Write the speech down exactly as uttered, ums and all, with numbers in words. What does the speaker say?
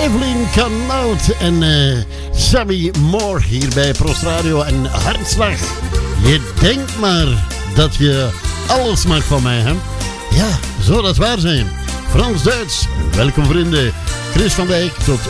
Evelien Kanout en uh, Sammy Moore hier bij Prost Radio en Hartslag. Je denkt maar dat je alles mag van mij, hè? Ja, zou dat waar zijn? Frans-Duits, welkom vrienden. Chris van Dijk tot